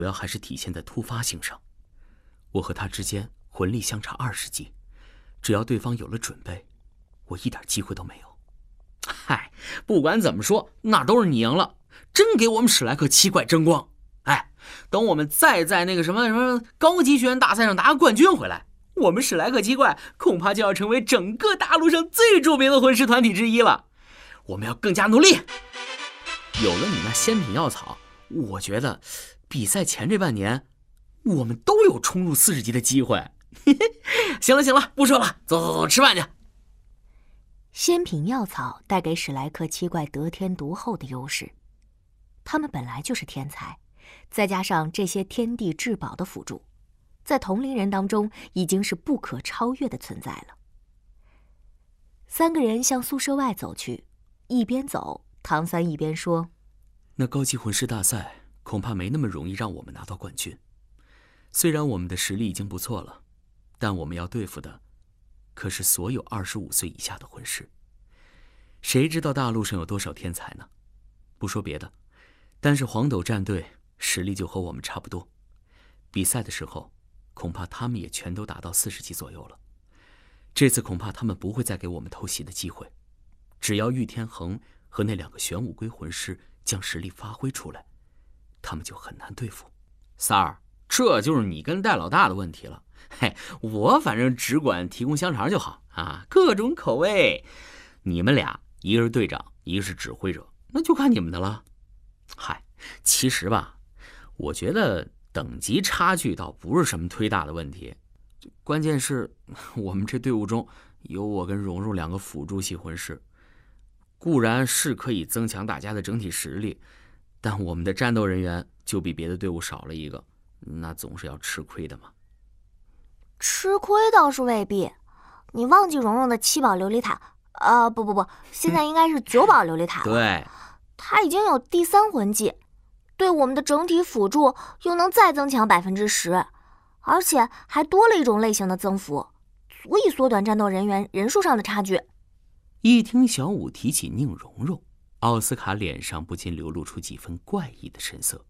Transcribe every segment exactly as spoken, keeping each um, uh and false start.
主要还是体现在突发性上。我和他之间魂力相差二十级，只要对方有了准备，我一点机会都没有。 嗨，不管怎么说，那都是你赢了，真给我们史莱克七怪争光。哎，等我们再在那个什么什么高级学院大赛上拿个冠军回来，我们史莱克七怪恐怕就要成为整个大陆上最著名的魂师团体之一了。我们要更加努力。有了你那仙品药草，我觉得比赛前这半年我们都有冲入四十级的机会。行了行了，不说了，走走走，吃饭去。 仙品药草带给史莱克七怪得天独厚的优势，他们本来就是天才，再加上这些天地至宝的辅助，在同龄人当中已经是不可超越的存在了。三个人向宿舍外走去，一边走，唐三一边说： 那高级魂师大赛恐怕没那么容易让我们拿到冠军。虽然我们的实力已经不错了，但我们要对付的可是所有二十五岁以下的魂师。谁知道大陆上有多少天才呢？不说别的，单是黄斗战队实力就和我们差不多，比赛的时候恐怕他们也全都达到四十级左右了。这次恐怕他们不会再给我们偷袭的机会，只要玉天恒和那两个玄武龟魂师将实力发挥出来，他们就很难对付。 三儿，这就是你跟戴老大的问题了。嘿，我反正只管提供香肠就好啊，各种口味。你们俩一个是队长，一个是指挥者，那就看你们的了。嗨，其实吧，我觉得等级差距倒不是什么忒大的问题，关键是我们这队伍中有我跟蓉蓉两个辅助系魂师，固然是可以增强大家的整体实力，但我们的战斗人员就比别的队伍少了一个，那总是要吃亏的嘛。 吃亏倒是未必，你忘记蓉蓉的七宝琉璃塔，呃，不不不，现在应该是九宝琉璃塔了。 对， 它已经有第三魂技，对我们的整体辅助又能再增强百分之十，而且还多了一种类型的增幅，足以缩短战斗人员人数上的差距。 一听小五提起宁荣荣，奥斯卡脸上不禁流露出几分怪异的神色。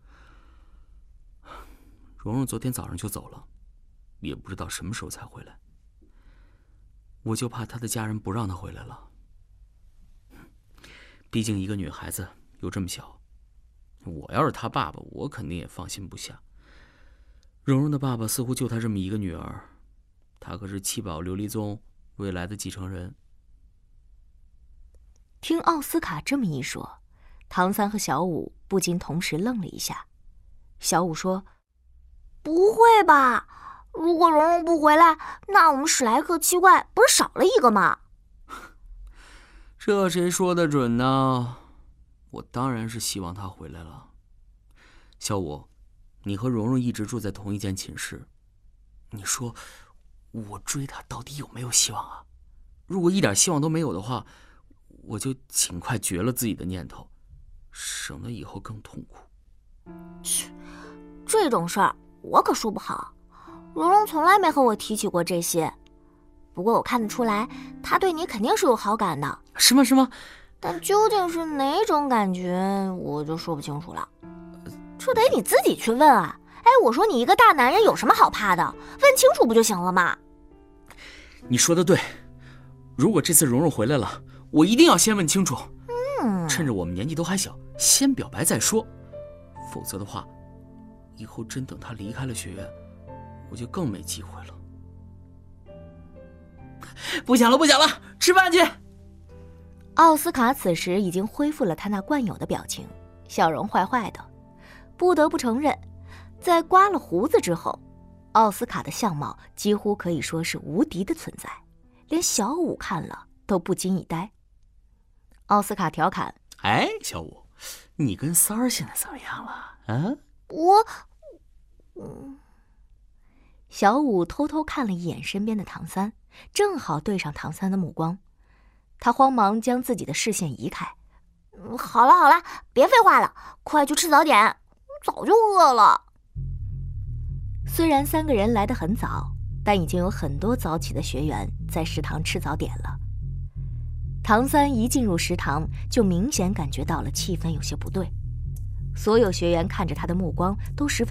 蓉蓉昨天早上就走了，也不知道什么时候才回来，我就怕她的家人不让她回来了。毕竟一个女孩子又这么小，我要是她爸爸，我肯定也放心不下。蓉蓉的爸爸似乎就她这么一个女儿，她可是七宝琉璃宗未来的继承人。 听奥斯卡这么一说，唐三和小五不禁同时愣了一下。小五说： 不会吧，如果蓉蓉不回来，那我们史莱克七怪不是少了一个吗？ 这谁说的准呢？我当然是希望她回来了。小五，你和蓉蓉一直住在同一间寝室，你说我追她到底有没有希望啊？如果一点希望都没有的话，我就尽快绝了自己的念头，省得以后更痛苦。 切，这种事儿我可说不好，蓉蓉从来没和我提起过这些。不过我看得出来，她对你肯定是有好感的。 是吗？是吗？ 但究竟是哪种感觉，我就说不清楚了。这得你自己去问啊！哎，我说你一个大男人有什么好怕的？问清楚不就行了吗？ 你说的对，如果这次蓉蓉回来了，我一定要先问清楚。 嗯， 趁着我们年纪都还小，先表白再说。否则的话， 以后真等她离开了学院，我就更没机会了。 不想了，不想了，吃饭去。 奥斯卡此时已经恢复了他那惯有的表情，笑容坏坏的。不得不承认，在刮了胡子之后，奥斯卡的相貌几乎可以说是无敌的存在，连小五看了都不禁一呆。奥斯卡调侃： 哎，小五，你跟三儿现在怎么样了啊？ 我嗯小五偷偷看了一眼身边的唐三，正好对上唐三的目光，他慌忙将自己的视线移开。 嗯，好了好了，别废话了，快去吃早点，早就饿了。 虽然三个人来得很早，但已经有很多早起的学员在食堂吃早点了。唐三一进入食堂，就明显感觉到了气氛有些不对，所有学员看着他的目光都十分